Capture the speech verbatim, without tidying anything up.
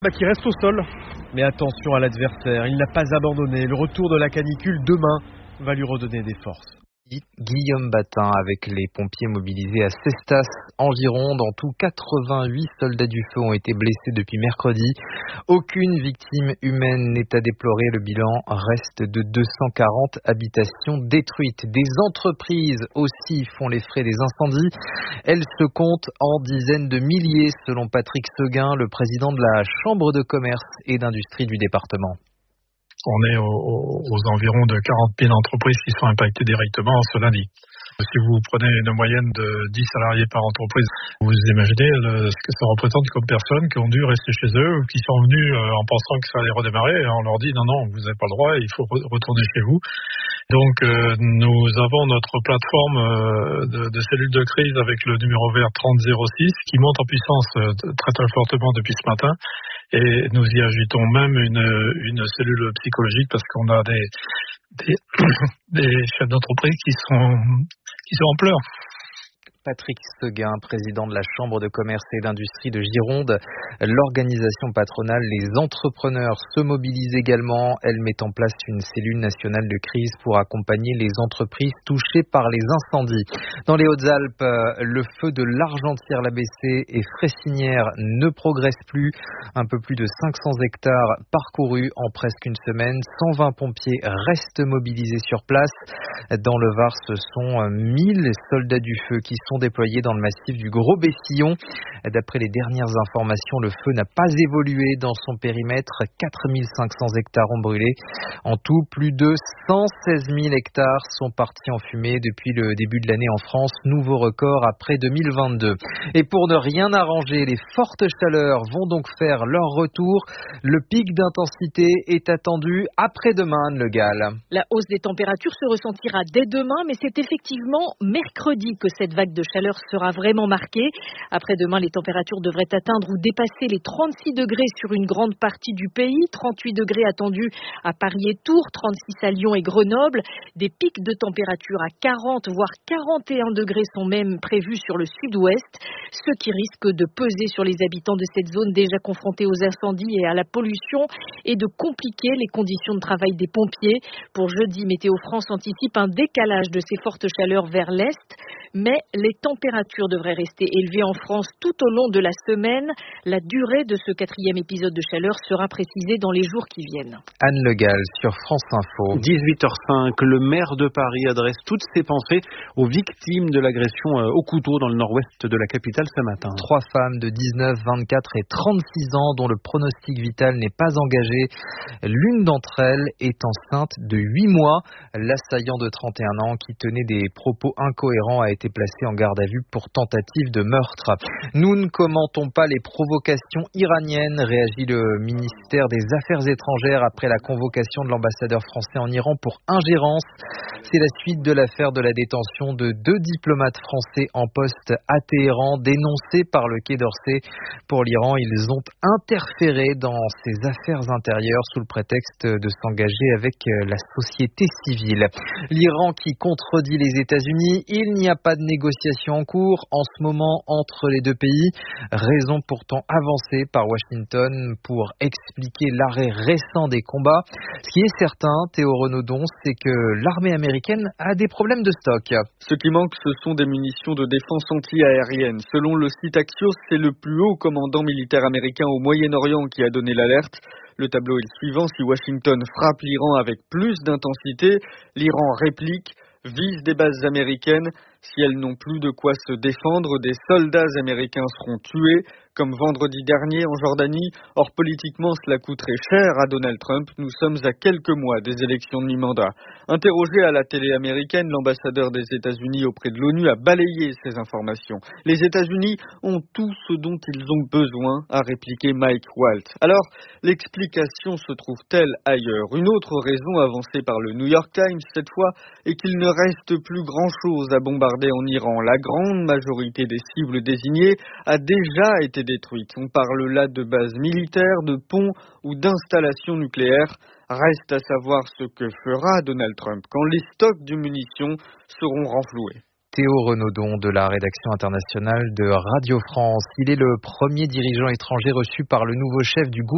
Bah, qui reste au sol. Mais attention à l'adversaire, il n'a pas abandonné. Le retour de la canicule demain va lui redonner des forces. Guillaume Batin avec les pompiers mobilisés à Cestas en Gironde. En tout, quatre-vingt-huit soldats du feu ont été blessés depuis mercredi. Aucune victime humaine n'est à déplorer. Le bilan reste de deux cent quarante habitations détruites. Des entreprises aussi font les frais des incendies. Elles se comptent en dizaines de milliers selon Patrick Seguin, le président de la Chambre de commerce et d'industrie du département. On est aux, aux environs de quarante mille entreprises qui sont impactées directement ce lundi. Si vous prenez une moyenne de dix salariés par entreprise, vous imaginez le, ce que ça représente comme personnes qui ont dû rester chez eux ou qui sont venus euh, en pensant que ça allait redémarrer et on leur dit non, non, vous n'avez pas le droit, il faut re- retourner chez vous. Donc euh, nous avons notre plateforme euh, de, de cellules de crise avec le numéro vert trente zéro six qui monte en puissance euh, très très fortement depuis ce matin. Et nous y ajoutons même une, une cellule psychologique parce qu'on a des, des, des chefs d'entreprise qui sont, qui sont en pleurs. Patrick Seguin, président de la Chambre de commerce et d'industrie de Gironde. L'organisation patronale, les entrepreneurs se mobilisent également. Elle met en place une cellule nationale de crise pour accompagner les entreprises touchées par les incendies. Dans les Hautes-Alpes, le feu de l'Argentière-la-Bessée et Fressinière ne progresse plus. Un peu plus de cinq cents hectares parcourus en presque une semaine. cent vingt pompiers restent mobilisés sur place. Dans le Var, ce sont mille soldats du feu qui sont déployés dans le massif du Gros Bessillon. D'après les dernières informations, le feu n'a pas évolué dans son périmètre. quatre mille cinq cents hectares ont brûlé. En tout, plus de cent seize mille hectares sont partis en fumée depuis le début de l'année en France. Nouveau record après deux mille vingt-deux. Et pour ne rien arranger, les fortes chaleurs vont donc faire leur retour. Le pic d'intensité est attendu après-demain, Anne Le Gall. La hausse des températures se ressentira dès demain, mais c'est effectivement mercredi que cette vague de chaleur sera vraiment marquée. Après-demain, les températures devraient atteindre ou dépasser les trente-six degrés sur une grande partie du pays. trente-huit degrés attendus à Paris et Tours, trente-six à Lyon et Grenoble. Des pics de température à quarante, voire quarante et un degrés sont même prévus sur le sud-ouest, ce qui risque de peser sur les habitants de cette zone déjà confrontés aux incendies et à la pollution et de compliquer les conditions de travail des pompiers. Pour jeudi, Météo France anticipe un décalage de ces fortes chaleurs vers l'est. Mais les températures devraient rester élevées en France tout au long de la semaine. La durée de ce quatrième épisode de chaleur sera précisée dans les jours qui viennent. Anne Le Gall sur France Info. dix-huit heures cinq, le maire de Paris adresse toutes ses pensées aux victimes de l'agression au couteau dans le nord-ouest de la capitale ce matin. Trois femmes de dix-neuf, vingt-quatre et trente-six ans dont le pronostic vital n'est pas engagé. L'une d'entre elles est enceinte de huit mois. L'assaillant de trente et un ans qui tenait des propos incohérents a été placé en garde à vue pour tentative de meurtre. Nous ne commentons pas les provocations iraniennes, réagit le ministère des Affaires étrangères après la convocation de l'ambassadeur français en Iran pour ingérence. C'est la suite de l'affaire de la détention de deux diplomates français en poste à Téhéran, dénoncés par le Quai d'Orsay. Pour l'Iran, ils ont interféré dans ses affaires intérieures sous le prétexte de s'engager avec la société civile. L'Iran qui contredit les États-Unis, il n'y a pas de négociation en cours en ce moment entre les deux pays. Raison pourtant avancée par Washington pour expliquer l'arrêt récent des combats. Ce qui est certain, Théo Renaudon, c'est que l'armée américaine a des problèmes de stock. Ce qui manque, ce sont des munitions de défense anti-aérienne. Selon le site Axios, c'est le plus haut commandant militaire américain au Moyen-Orient qui a donné l'alerte. Le tableau est le suivant: si Washington frappe l'Iran avec plus d'intensité, l'Iran réplique, vise des bases américaines. Si elles n'ont plus de quoi se défendre, des soldats américains seront tués, comme vendredi dernier en Jordanie. Or, politiquement, cela coûterait cher à Donald Trump. Nous sommes à quelques mois des élections de mi-mandat. Interrogé à la télé américaine, l'ambassadeur des États-Unis auprès de l'ONU a balayé ces informations. Les États-Unis ont tout ce dont ils ont besoin, a répliqué Mike Waltz. Alors, l'explication se trouve-t-elle ailleurs? Une autre raison avancée par le New York Times, cette fois, est qu'il ne reste plus grand-chose à bombarder en Iran. La grande majorité des cibles désignées a déjà été détruite. On parle là de bases militaires, de ponts ou d'installations nucléaires. Reste à savoir ce que fera Donald Trump quand les stocks de munitions seront renfloués. Théo Renaudon de la rédaction internationale de Radio France. Il est le premier dirigeant étranger reçu par le nouveau chef du gouvernement.